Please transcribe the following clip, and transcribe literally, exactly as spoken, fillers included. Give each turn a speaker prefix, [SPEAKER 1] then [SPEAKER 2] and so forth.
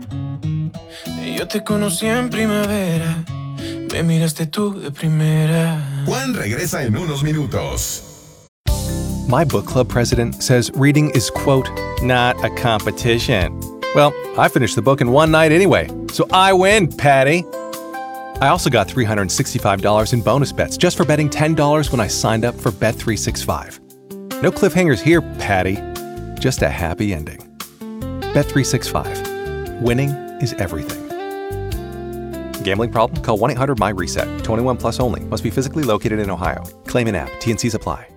[SPEAKER 1] Yo te conocí en primavera, me miraste tú de primera.
[SPEAKER 2] Juan regresa en unos minutos.
[SPEAKER 3] My book club president says reading is, quote, not a competition. Well, I finished the book in one night anyway, so I win, Patty. I also got three hundred sixty-five dollars in bonus bets just for betting ten dollars when I signed up for Bet three sixty-five. No cliffhangers here, Patty. Just a happy ending. Bet three sixty-five. Winning is everything. Gambling problem? Call one eight hundred M Y RESET. twenty-one plus only. Must be physically located in Ohio. Claim in app. T and Cs apply.